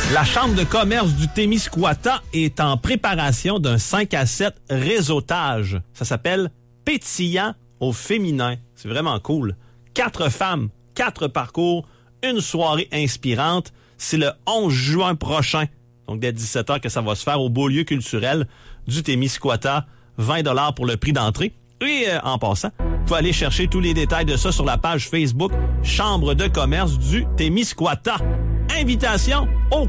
La Chambre de commerce du Témiscouata est en préparation d'un 5 à 7 réseautage. Ça s'appelle Pétillant au féminin. C'est vraiment cool. 4 femmes, 4 parcours, une soirée inspirante. C'est le 11 juin prochain. Donc, dès 17h que ça va se faire au beau lieu culturel du Témiscouata. 20$ pour le prix d'entrée. Et en passant, vous pouvez aller chercher tous les détails de ça sur la page Facebook Chambre de commerce du Témiscouata. Invitation au